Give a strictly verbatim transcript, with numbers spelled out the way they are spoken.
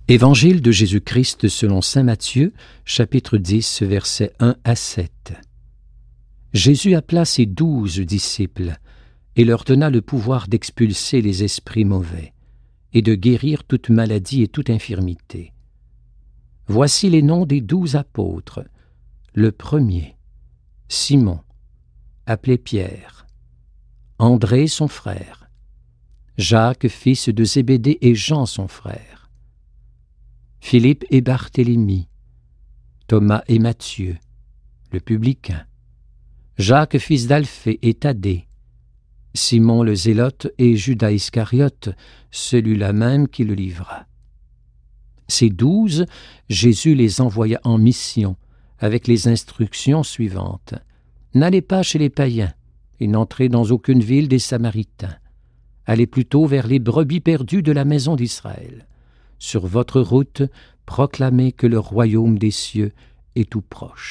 Évangile de Jésus-Christ selon saint Matthieu, chapitre dix, versets un à sept. Jésus appela ses douze disciples et leur donna le pouvoir d'expulser les esprits mauvais et de guérir toute maladie et toute infirmité. Voici les noms des douze apôtres. Le premier, Simon, appelé Pierre, André son frère, Jacques fils de Zébédée et Jean son frère, Philippe et Barthélemy, Thomas et Matthieu, le publicain, Jacques fils d'Alphée et Thaddée, Simon le Zélote et Judas Iscariote, celui-là même qui le livra. Ces douze, Jésus les envoya en mission, avec les instructions suivantes. N'allez pas chez les païens, et n'entrez dans aucune ville des Samaritains. Allez plutôt vers les brebis perdues de la maison d'Israël. Sur votre route, proclamez que le royaume des cieux est tout proche.